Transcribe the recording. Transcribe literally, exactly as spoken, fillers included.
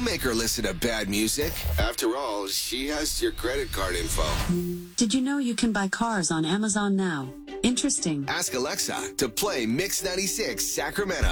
Don't make her listen to bad music. After all, she has your credit card info. Did you know you can buy cars on Amazon now? Interesting. Ask Alexa to play Mix ninety-six Sacramento.